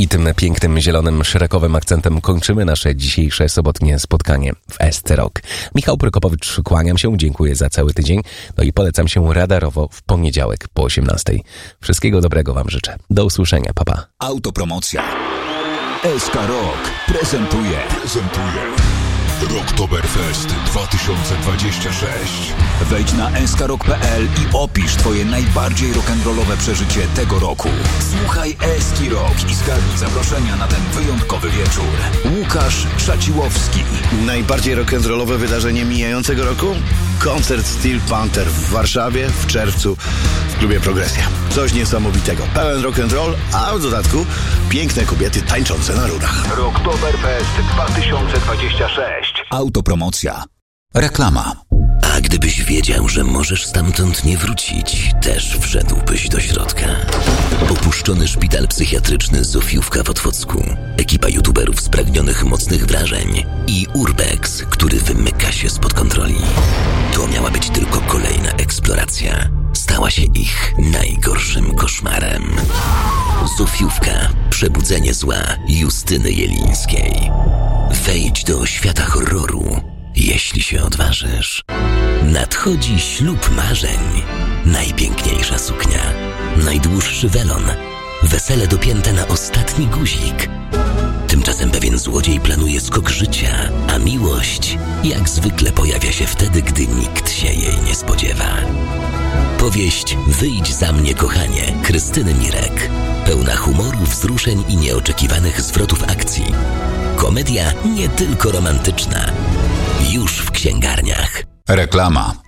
I tym pięknym, zielonym, szeregowym akcentem kończymy nasze dzisiejsze sobotnie spotkanie w SC Rock. Michał Prokopowicz, kłaniam się, dziękuję za cały tydzień, no i polecam się radarowo w poniedziałek po 18:00. Wszystkiego dobrego wam życzę. Do usłyszenia, pa. Autopromocja. SK Rock prezentuje Rocktoberfest 2026. Wejdź na skrock.pl i opisz twoje najbardziej rock'n'rollowe przeżycie tego roku. Słuchaj Eski Rock i zgarnij zaproszenia na ten wyjątkowy wieczór. Łukasz Szaciłowski. Najbardziej rock'n'rollowe wydarzenie mijającego roku? Koncert Steel Panther w Warszawie w czerwcu w klubie Progresja. Coś niesamowitego. Pełen rock'n'roll, a w dodatku piękne kobiety tańczące na rurach. Rocktoberfest 2026. Autopromocja. Reklama. A gdybyś wiedział, że możesz stamtąd nie wrócić, też wszedłbyś do środka. Opuszczony szpital psychiatryczny Zofiówka w Otwocku, ekipa youtuberów spragnionych mocnych wrażeń i Urbex, który wymyka się spod kontroli. To miała być tylko kolejna eksploracja. Stała się ich najgorszym koszmarem. Zofiówka. Przebudzenie zła Justyny Jelińskiej. Wejdź do świata horroru, jeśli się odważysz. Nadchodzi ślub marzeń. Najpiękniejsza suknia, najdłuższy welon, wesele dopięte na ostatni guzik. Tymczasem pewien złodziej planuje skok życia, a miłość jak zwykle pojawia się wtedy, gdy nikt się jej nie spodziewa. Powieść Wyjdź za mnie, kochanie Krystyny Mirek. Pełna humoru, wzruszeń i nieoczekiwanych zwrotów akcji. Komedia nie tylko romantyczna. Już w księgarniach. Reklama.